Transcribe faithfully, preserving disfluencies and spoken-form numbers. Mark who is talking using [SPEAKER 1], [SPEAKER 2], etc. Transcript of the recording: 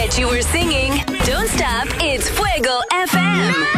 [SPEAKER 1] bet you were singing. Don't stop, it's Fuego F M.